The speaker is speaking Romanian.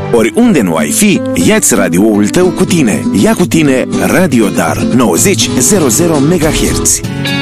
Oriunde nu ai fi, ia-ți radioul tău cu tine. Ia cu tine Radio Dar 90 00 MHz.